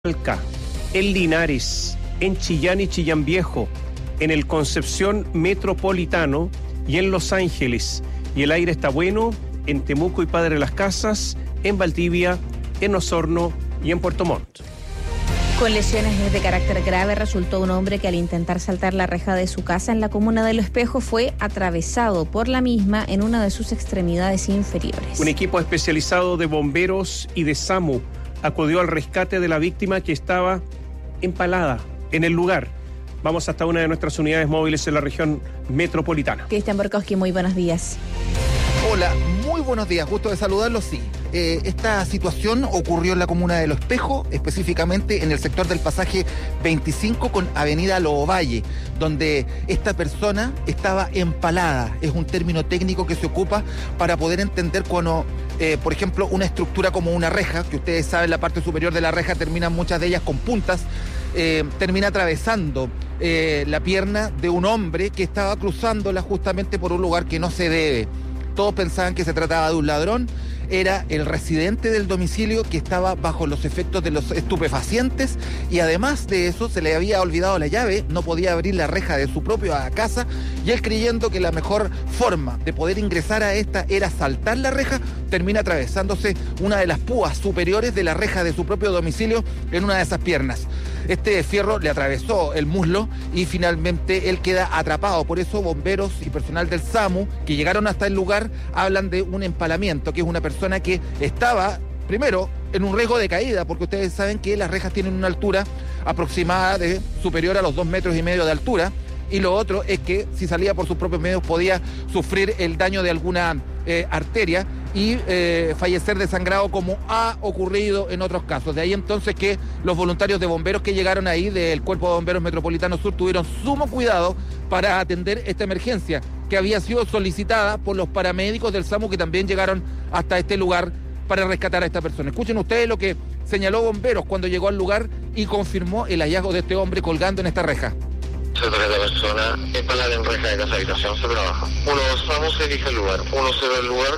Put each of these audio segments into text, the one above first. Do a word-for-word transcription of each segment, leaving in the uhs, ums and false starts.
Talca, en Linares, en Chillán y Chillán Viejo, en el Concepción Metropolitano y en Los Ángeles. Y el aire está bueno en Temuco y Padre Las Casas, en Valdivia, en Osorno y en Puerto Montt. Con lesiones de carácter grave resultó un hombre que al intentar saltar la reja de su casa en la comuna de Lo Espejo fue atravesado por la misma en una de sus extremidades inferiores. Un equipo especializado de bomberos y de SAMU acudió al rescate de la víctima que estaba empalada en el lugar. Vamos hasta una de nuestras unidades móviles en la región metropolitana. Cristian Borkowski, muy buenos días. Hola, muy buenos días, gusto de saludarlos, sí. Eh, esta situación ocurrió en la comuna de Lo Espejo, específicamente en el sector del pasaje veinticinco con avenida Loovalle, donde esta persona estaba empalada. Es un término técnico que se ocupa para poder entender cuando, eh, por ejemplo, una estructura como una reja, que ustedes saben, la parte superior de la reja terminan muchas de ellas con puntas, eh, termina atravesando eh, la pierna de un hombre que estaba cruzándola justamente por un lugar que no se debe. Todos pensaban que se trataba de un ladrón, era el residente del domicilio que estaba bajo los efectos de los estupefacientes y además de eso se le había olvidado la llave, no podía abrir la reja de su propia casa y él, creyendo que la mejor forma de poder ingresar a esta era saltar la reja, termina atravesándose una de las púas superiores de la reja de su propio domicilio en una de esas piernas. Este fierro le atravesó el muslo y finalmente él queda atrapado. Por eso bomberos y personal del SAMU que llegaron hasta el lugar hablan de un empalamiento, que es una persona que estaba, primero, en un riesgo de caída, porque ustedes saben que las rejas tienen una altura aproximada de superior a los dos metros y medio de altura. Y lo otro es que si salía por sus propios medios podía sufrir el daño de alguna eh, arteria y eh, fallecer desangrado, como ha ocurrido en otros casos. De ahí entonces que los voluntarios de bomberos que llegaron ahí del Cuerpo de Bomberos Metropolitano Sur tuvieron sumo cuidado para atender esta emergencia que había sido solicitada por los paramédicos del SAMU, que también llegaron hasta este lugar para rescatar a esta persona. Escuchen ustedes lo que señaló Bomberos cuando llegó al lugar y confirmó el hallazgo de este hombre colgando en esta reja. Se trata de persona empalada en reja de casa habitación, se trabaja. Uno SAMU se elige el lugar, uno cero el lugar.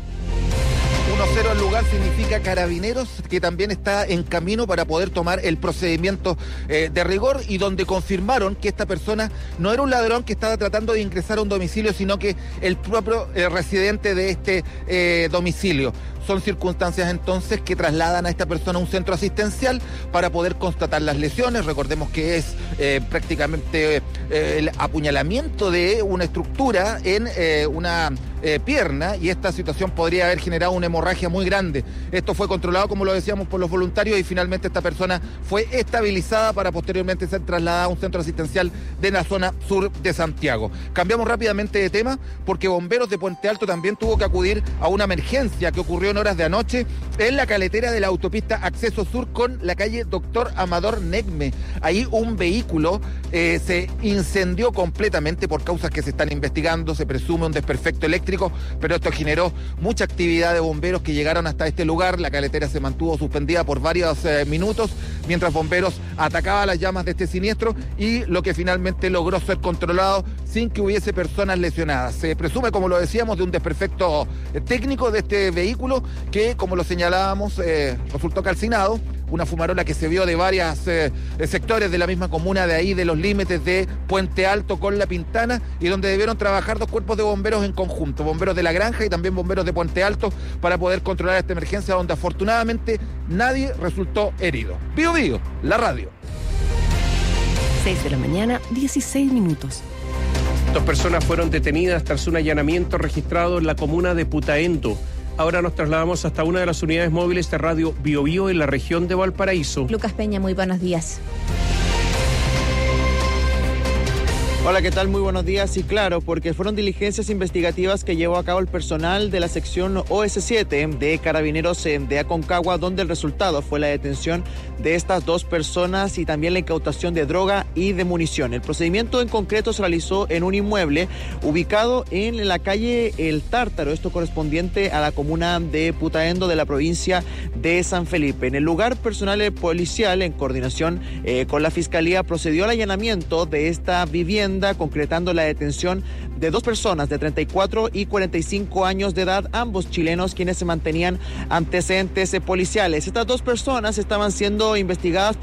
uno cero al lugar significa Carabineros, que también está en camino para poder tomar el procedimiento eh, de rigor, y donde confirmaron que esta persona no era un ladrón que estaba tratando de ingresar a un domicilio, sino que el propio eh, residente de este eh, domicilio. Son circunstancias entonces que trasladan a esta persona a un centro asistencial para poder constatar las lesiones. Recordemos que es eh, prácticamente eh, el apuñalamiento de una estructura en eh, una eh, pierna, y esta situación podría haber generado una hemorragia muy grande. Esto fue controlado, como lo decíamos, por los voluntarios, y finalmente esta persona fue estabilizada para posteriormente ser trasladada a un centro asistencial de la zona sur de Santiago. Cambiamos rápidamente de tema porque Bomberos de Puente Alto también tuvo que acudir a una emergencia que ocurrió en horas de anoche en la caletera de la autopista Acceso Sur con la calle Doctor Amador Negme. Ahí un vehículo eh, se incendió completamente por causas que se están investigando. Se presume un desperfecto eléctrico, pero esto generó mucha actividad de bomberos que llegaron hasta este lugar. La caletera se mantuvo suspendida por varios eh, minutos mientras bomberos atacaban las llamas de este siniestro, y lo que finalmente logró ser controlado sin que hubiese personas lesionadas. Se presume, como lo decíamos, de un desperfecto eh, técnico de este vehículo que, como lo señalábamos, eh, resultó calcinado. Una fumarola que se vio de varios eh, sectores de la misma comuna, de ahí de los límites de Puente Alto con La Pintana, y donde debieron trabajar dos cuerpos de bomberos en conjunto, bomberos de La Granja y también bomberos de Puente Alto, para poder controlar esta emergencia, donde afortunadamente nadie resultó herido. Bío Bío, la radio. seis de la mañana, dieciséis minutos. Dos personas fueron detenidas tras un allanamiento registrado en la comuna de Putaendo. Ahora nos trasladamos hasta una de las unidades móviles de Radio Bío Bío en la región de Valparaíso. Lucas Peña, muy buenos días. Hola, ¿qué tal? Muy buenos días. Y claro, porque fueron diligencias investigativas que llevó a cabo el personal de la sección O S siete de Carabineros de Aconcagua, donde el resultado fue la detención de estas dos personas y también la incautación de droga y de munición. El procedimiento en concreto se realizó en un inmueble ubicado en la calle El Tártaro, esto correspondiente a la comuna de Putaendo de la provincia de San Felipe. En el lugar, personal policial, en coordinación eh, con la Fiscalía, procedió al allanamiento de esta vivienda vivienda, concretando la detención de dos personas de treinta y cuatro y cuarenta y cinco años de edad, ambos chilenos, quienes se mantenían antecedentes policiales. Estas dos personas estaban siendo investigadas por